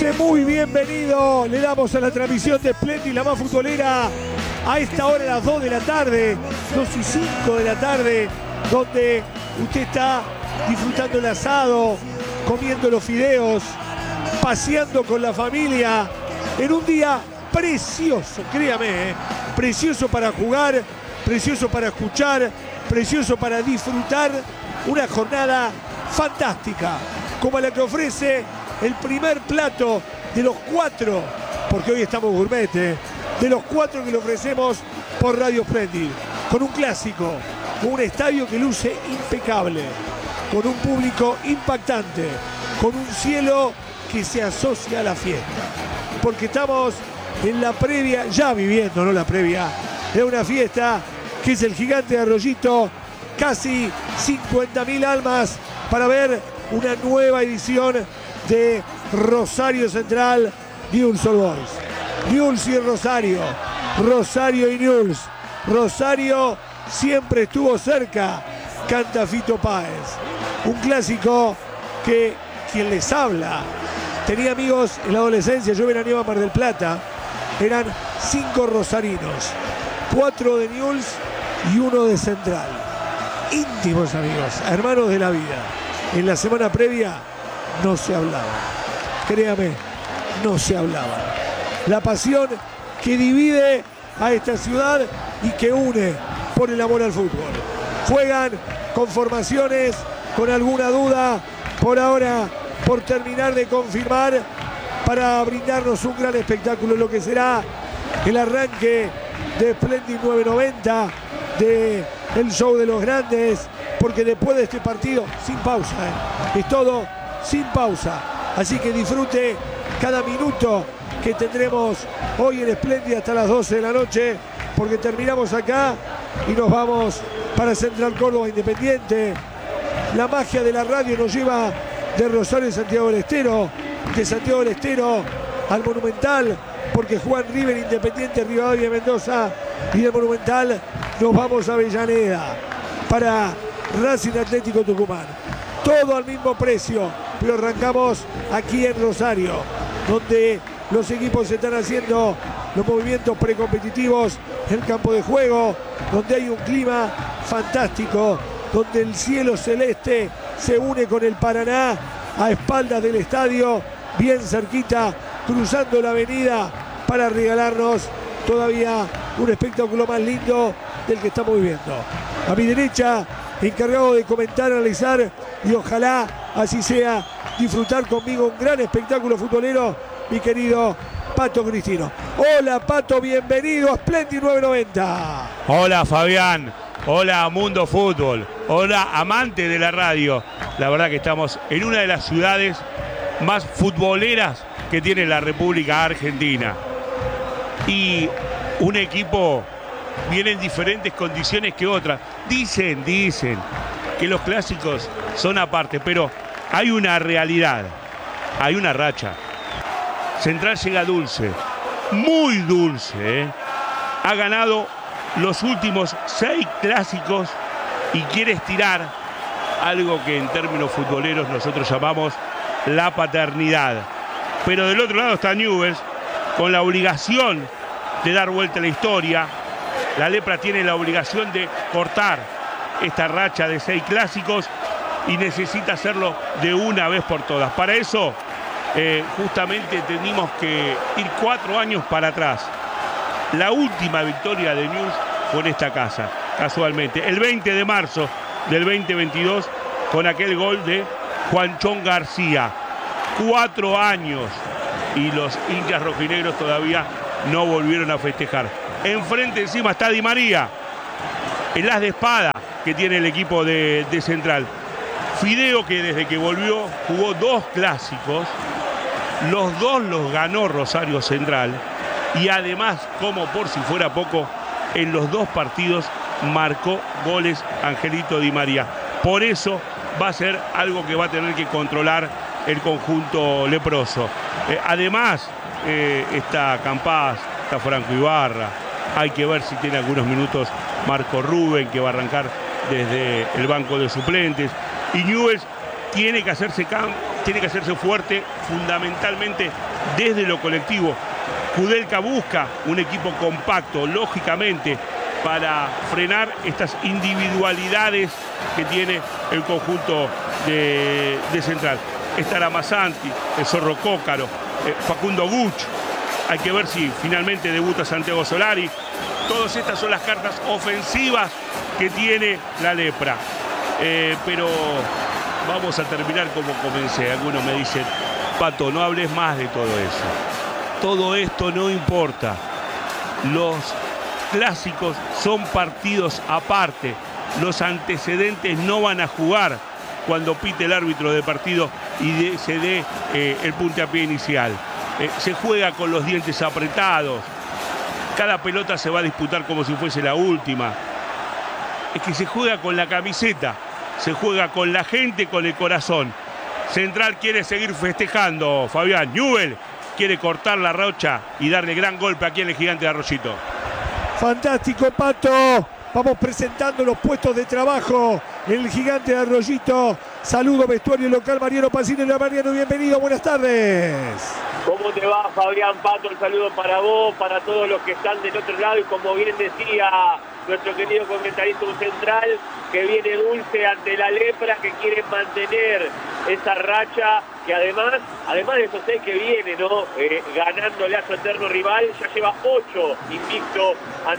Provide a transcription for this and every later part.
Muy bienvenido, le damos a la transmisión de Splendid, la más futbolera, a esta hora, a las 2 de la tarde, 2 y 5 de la tarde, donde usted está disfrutando el asado, comiendo los fideos, paseando con la familia, en un día precioso, créame, precioso para jugar, precioso para escuchar, precioso para disfrutar, una jornada fantástica, como la que ofrece el primer plato de los 4, porque hoy estamos gourmet, de los 4 que le ofrecemos por Radio Splendid, con un clásico, con un estadio que luce impecable, con un público impactante, con un cielo que se asocia a la fiesta, porque estamos en la previa, ya viviendo, no la previa, de una fiesta que es el Gigante de Arroyito, casi 50.000 almas para ver una nueva edición de Rosario Central, Newell's Old Boys. Newell's y Rosario, Rosario y Newell's. Rosario siempre estuvo cerca, canta Fito Páez. Un clásico que quien les habla tenía amigos en la adolescencia. Yo veraneaba a Mar del Plata, eran 5 rosarinos, 4 de Newell's y 1 de Central. Íntimos amigos, hermanos de la vida. En la semana previa no se hablaba, créame, no se hablaba. La pasión que divide a esta ciudad y que une por el amor al fútbol. Juegan con formaciones, con alguna duda, por ahora, por terminar de confirmar, para brindarnos un gran espectáculo, lo que será el arranque de Splendid 990, de el show de los grandes, porque después de este partido, sin pausa, es todo sin pausa, así que disfrute cada minuto que tendremos hoy en Splendid hasta las 12 de la noche, porque terminamos acá y nos vamos para Central Córdoba Independiente. La magia de la radio nos lleva de Rosario a Santiago del Estero, de Santiago del Estero al Monumental, porque Juan River Independiente, Rivadavia, Mendoza, y del Monumental nos vamos a Avellaneda para Racing Atlético Tucumán. Todo al mismo precio, pero arrancamos aquí en Rosario, donde los equipos están haciendo los movimientos precompetitivos en el campo de juego, donde hay un clima fantástico, donde el cielo celeste se une con el Paraná a espaldas del estadio, bien cerquita, cruzando la avenida para regalarnos todavía un espectáculo más lindo del que estamos viviendo. A mi derecha, encargado de comentar, analizar y ojalá así sea, disfrutar conmigo un gran espectáculo futbolero, mi querido Pato Cristino. Hola Pato, bienvenido a Splendid 990. Hola Fabián, hola Mundo Fútbol, hola amante de la radio. La verdad que estamos en una de las ciudades más futboleras que tiene la República Argentina. Y un equipo viene en diferentes condiciones que otras. Dicen que los clásicos son aparte, pero hay una realidad, hay una racha. Central llega dulce, muy dulce, Ha ganado los últimos 6 clásicos y quiere estirar algo que en términos futboleros nosotros llamamos la paternidad. Pero del otro lado está Newell's con la obligación de dar vuelta a la historia. La Lepra tiene la obligación de cortar esta racha de 6 clásicos y necesita hacerlo de una vez por todas. Para eso, justamente tenemos que ir 4 años para atrás. La última victoria de Newell's fue en esta casa, casualmente, el 20 de marzo del 2022, con aquel gol de Juanchón García. 4 años y los hinchas rojinegros todavía no volvieron a festejar. Enfrente encima está Di María, el as de espada que tiene el equipo de Central. Fideo, que desde que volvió jugó 2 clásicos, los 2 los ganó Rosario Central y además, como por si fuera poco, en los 2 partidos marcó goles Angelito Di María. Por eso va a ser algo que va a tener que controlar el conjunto leproso. Además, está Campás, está Franco Ibarra. Hay que ver si tiene algunos minutos Marco Rubén, que va a arrancar desde el banco de suplentes. Y Newell's tiene que hacerse fuerte fundamentalmente desde lo colectivo. Kudelka busca un equipo compacto, lógicamente, para frenar estas individualidades que tiene el conjunto de Central. Estará Masanti, el Zorro Cócaro, Facundo Guch. Hay que ver si finalmente debuta Santiago Solari. Todas estas son las cartas ofensivas que tiene la Lepra. Pero vamos a terminar como comencé. Algunos me dicen, Pato, no hables más de todo eso. Todo esto no importa. Los clásicos son partidos aparte. Los antecedentes no van a jugar cuando pite el árbitro de partido y se dé el puntapié inicial. Se juega con los dientes apretados. Cada pelota se va a disputar como si fuese la última. Es que se juega con la camiseta, se juega con la gente, con el corazón. Central quiere seguir festejando, Fabián. Newell quiere cortar la racha y darle gran golpe aquí en el Gigante de Arroyito. Fantástico, Pato. Vamos presentando los puestos de trabajo en el Gigante de Arroyito. Saludo vestuario local, Mariano Pacini. Mariano, bienvenido, buenas tardes. ¿Cómo te va, Fabián? Pato, el saludo para vos, para todos los que están del otro lado. Y como bien decía nuestro querido comentarista Central, que viene dulce ante la Lepra, que quiere mantener esa racha, que además de esos 6 que viene, ¿no? Ganándole a su eterno rival, ya lleva 8 invicto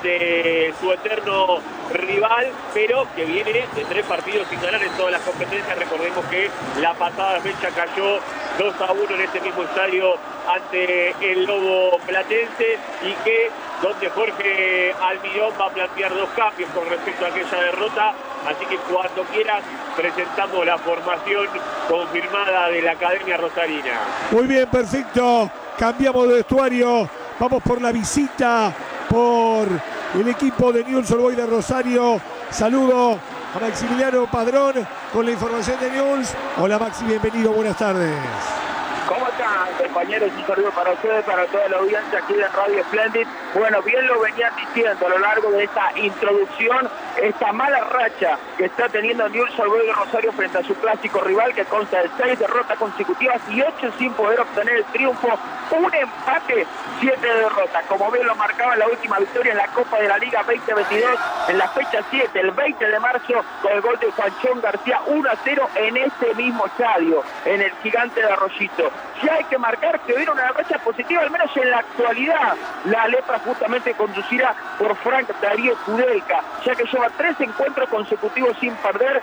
ante su eterno rival, pero que viene de 3 partidos sin ganar en todas las competencias. Recordemos que la pasada fecha cayó 2-1 en este mismo estadio ante el Lobo Platense, y que donde Jorge Almirón va a plantear 2 cambios con respecto a aquella derrota. Así que cuando quieras presentamos la formación confirmada de la Academia Rosarina. Muy bien, perfecto. Cambiamos de vestuario. Vamos por la visita por el equipo de Newell's Old Boys de Rosario. Saludo a Maximiliano Padrón con la información de Newell's. Hola Maxi, bienvenido, buenas tardes. ¿Cómo están, compañeros? Un saludo para ustedes, para toda la audiencia aquí de Radio Splendid. Bueno, bien lo venían diciendo a lo largo de esta introducción, esta mala racha que está teniendo Newell's Old Boys de Rosario frente a su clásico rival, que consta de 6 derrotas consecutivas y 8 sin poder obtener el triunfo, un empate, 7 derrotas. Como bien lo marcaba la última victoria en la Copa de la Liga 2022, en la fecha 7, el 20 de marzo, con el gol de Juanchón García, 1-0 en este mismo estadio, en el Gigante de Arroyito. Ya hay que marcar que hubiera una racha positiva, al menos en la actualidad. La Lepra justamente conducida por Frank Darío Kudelka, ya que lleva 3 encuentros consecutivos sin perder,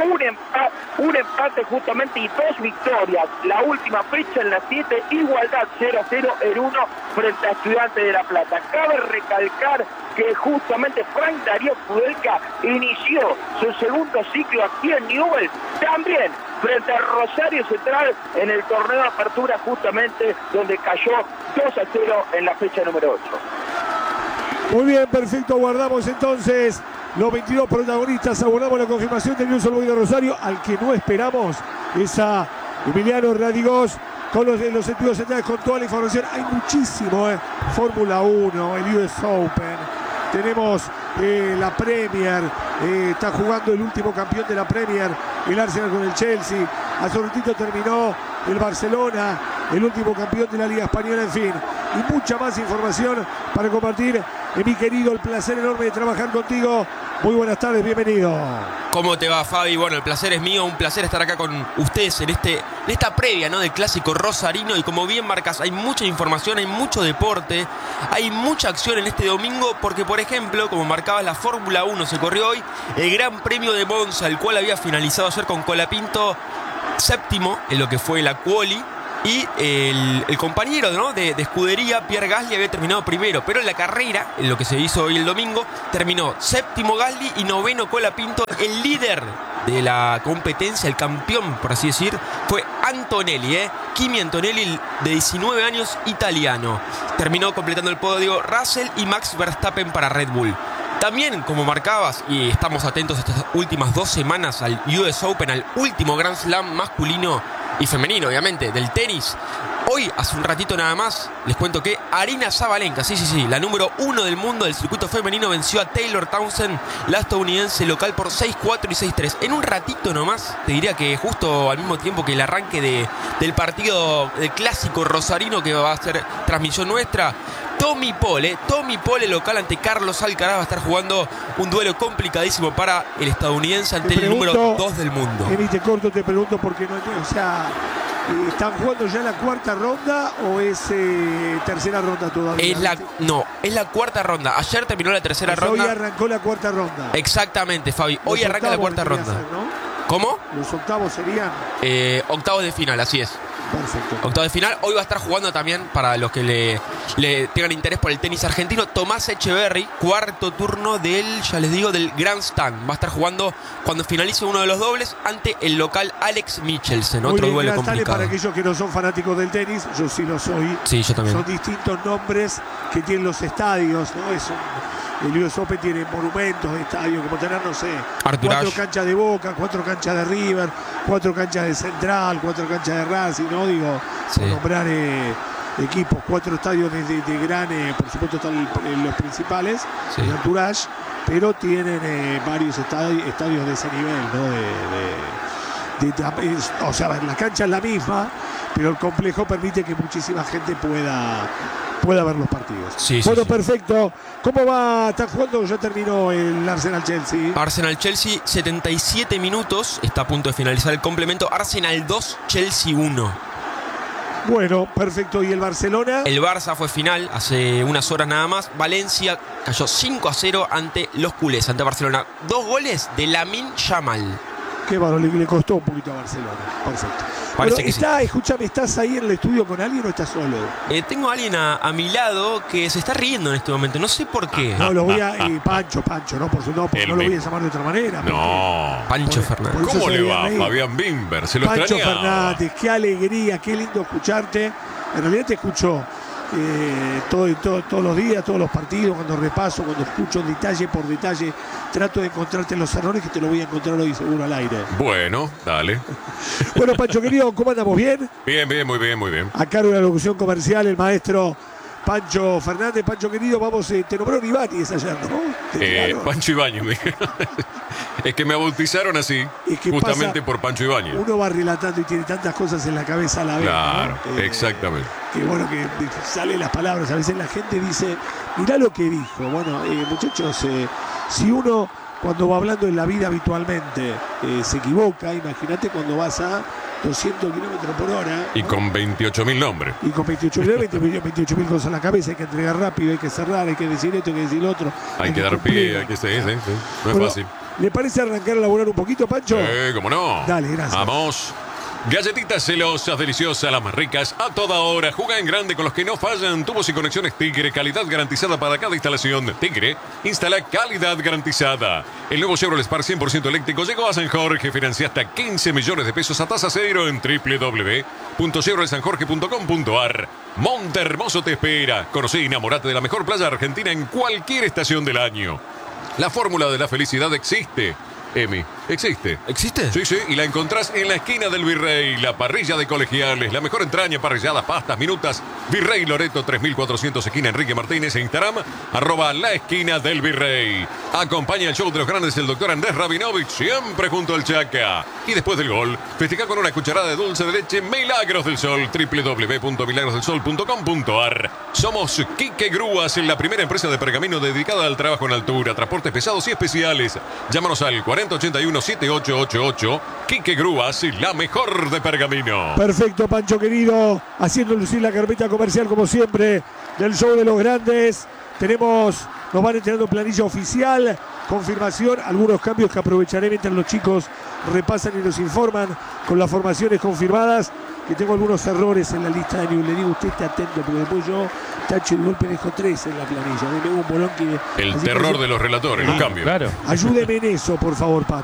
un empate justamente y 2 victorias. La última fecha en la 7, igualdad 0-0 en 1 frente a Estudiantes de La Plata. Cabe recalcar que justamente Frank Darío Kudelka inició su segundo ciclo aquí en Newell's, también frente a Rosario Central en el torneo de apertura, justamente donde cayó 2-0 en la fecha número 8. Muy bien, perfecto, guardamos entonces los 22 protagonistas, abordamos la confirmación de Newell's Old Boys de Rosario. Al que no esperamos es a Emiliano Radigós con los estudios centrales, con toda la información. Hay muchísimo, Fórmula 1, el US Open, tenemos la Premier, está jugando el último campeón de la Premier, el Arsenal con el Chelsea. Hace un ratito terminó el Barcelona, el último campeón de la Liga Española, en fin. Y mucha más información para compartir. Mi querido, el placer enorme de trabajar contigo. Muy buenas tardes, bienvenido. ¿Cómo te va, Fabi? Bueno, el placer es mío, un placer estar acá con ustedes en esta previa, ¿no?, del clásico rosarino. Y como bien marcas, hay mucha información, hay mucho deporte, hay mucha acción en este domingo, porque por ejemplo, como marcabas, la Fórmula 1 se corrió hoy, el Gran Premio de Monza, el cual había finalizado ayer con Colapinto séptimo en lo que fue la quali. Y el compañero, ¿no?, de escudería, Pierre Gasly, había terminado primero. Pero en la carrera, en lo que se hizo hoy el domingo, terminó séptimo Gasly y noveno Colapinto. El líder de la competencia, el campeón, por así decir, fue Antonelli, Kimi Antonelli, de 19 años, italiano. Terminó completando el podio Russell y Max Verstappen para Red Bull. También, como marcabas, y estamos atentos estas últimas 2 semanas al US Open, al último Grand Slam masculino y femenino, obviamente, del tenis. Hoy, hace un ratito nada más, les cuento que Aryna Sabalenka, sí, la número 1 del mundo del circuito femenino, venció a Taylor Townsend, la estadounidense local, por 6-4 y 6-3. En un ratito nomás, te diría que justo al mismo tiempo que el arranque del partido del clásico rosarino, que va a ser transmisión nuestra, Tommy Pole local ante Carlos Alcaraz, va a estar jugando un duelo complicadísimo para el estadounidense ante el número 2 del mundo. Te corto, te pregunto porque no, o sea, ¿están jugando ya la cuarta ronda o es tercera ronda todavía? Es la cuarta ronda. Ayer terminó la tercera ronda. Hoy arrancó la cuarta ronda. Exactamente, Fabi. Hoy arranca la cuarta ronda. Hacer, ¿no? ¿Cómo? Los octavos serían. Octavos de final, así es. Perfecto. Octavos de final. Hoy va a estar jugando también, para los que le tengan interés por el tenis argentino, Tomás Echeverry, cuarto turno del Grand Slam. Va a estar jugando cuando finalice uno de los dobles ante el local Alex Michelsen. Otro duelo complicado. Para aquellos que no son fanáticos del tenis, yo sí lo soy. Sí, yo también. Son distintos nombres que tienen los estadios, ¿no? El US Open tiene monumentos de estadio, como tener, no sé, 4 canchas de Boca, 4 canchas de River, 4 canchas de Central, 4 canchas de Racing, ¿no? Digo, por nombrar equipos, 4 estadios de gran, por supuesto están los principales, el Entourage, pero tienen varios estadios de ese nivel, ¿no? O sea, la cancha es la misma, pero el complejo permite que muchísima gente pueda ver los partidos. Bueno, perfecto. ¿Cómo va? ¿Está jugando? Ya terminó el Arsenal-Chelsea. Arsenal-Chelsea, 77 minutos. Está a punto de finalizar el complemento. Arsenal 2, Chelsea 1. Bueno, perfecto. ¿Y el Barcelona? El Barça fue final hace unas horas nada más. Valencia cayó 5-0 ante los culés, ante Barcelona. 2 goles de Lamine Yamal. Qué bueno, le costó un poquito a Barcelona. Perfecto. Parece que sí. Escúchame, ¿estás ahí en el estudio con alguien o estás solo? Tengo a alguien a mi lado que se está riendo en este momento. No sé por qué. No, lo voy a... Pancho, no, porque no lo voy a llamar de otra manera. No. Pancho Fernández. ¿Cómo le va, Fabián Bimber? Se lo Pancho extrañaba. Fernández, qué alegría, qué lindo escucharte. En realidad te escucho todos los días, todos los partidos, cuando repaso, cuando escucho detalle por detalle, trato de encontrarte los errores, que te lo voy a encontrar hoy seguro al aire. Bueno, dale. Bueno, Pancho querido, ¿cómo andamos? ¿Bien? Bien, muy bien. A cargo de la locución comercial, el maestro Pancho Fernández. Pancho querido, vamos, te nombraron Ibáñez ayer, ¿no? Pancho Ibáñez. Es que me bautizaron así, es que justamente por Pancho Ibáñez. Uno va relatando y tiene tantas cosas en la cabeza a la vez. Claro, ¿no? exactamente. Que bueno que salen las palabras. A veces la gente dice, mirá lo que dijo. Bueno, muchachos, si uno cuando va hablando en la vida habitualmente se equivoca, imagínate cuando vas a 200 kilómetros por hora. ¿No? Y con 28.000 nombres. Y con 28.000 cosas en la cabeza. Hay que entregar rápido, hay que cerrar, hay que decir esto, hay que decir lo otro. Hay que dar pie, hay que seguir, sí. No es fácil. ¿Le parece arrancar a laburar un poquito, Pancho? ¿Cómo no? Dale, gracias. Vamos. Galletitas celosas, deliciosas, las más ricas, a toda hora. Juega en grande con los que no fallan. Tubos y conexiones Tigre, calidad garantizada para cada instalación. Tigre, instala calidad garantizada. El nuevo Chevrolet Spark 100% eléctrico llegó a San Jorge. Financia hasta 15 millones de pesos a tasa cero en www.chevroletsanjorge.com.ar. Monte Hermoso te espera. Conocí y enamorate de la mejor playa argentina en cualquier estación del año. La fórmula de la felicidad existe. Emi, existe. ¿Existe? Sí, y la encontrás en la esquina del Virrey, la parrilla de colegiales, la mejor entraña, parrilladas, pastas, minutas. Virrey Loreto 3400, esquina Enrique Martínez, en Instagram, @la esquina del Virrey. Acompaña el show de los grandes el doctor Andrés Rabinovich, siempre junto al Chaca. Y después del gol, festeja con una cucharada de dulce de leche Milagros del Sol, www.milagrosdelsol.com.ar. Somos Quique Grúas, la primera empresa de pergamino dedicada al trabajo en altura, transportes pesados y especiales. Llámanos al 4081-7888. Quique Grúas, la mejor de pergamino. Perfecto, Pancho querido. Haciendo lucir la carpeta comercial, como siempre, del show de los grandes. Nos van entregando planilla oficial, confirmación, algunos cambios que aprovecharé mientras los chicos repasan y nos informan con las formaciones confirmadas. Que tengo algunos errores en la lista de nivel. Le digo, usted esté atento, porque después yo tacho y de golpe dejo 3 en la planilla. Me un bolón que... El terror de los relatores, los cambios. Claro. Ayúdeme en eso, por favor, Pato.